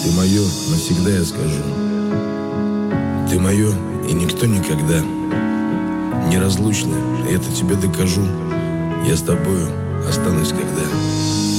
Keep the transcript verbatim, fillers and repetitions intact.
Ты мое, навсегда я скажу. Ты мое, и никто никогда. Неразлучны, и это тебе докажу. Я с тобою останусь когда.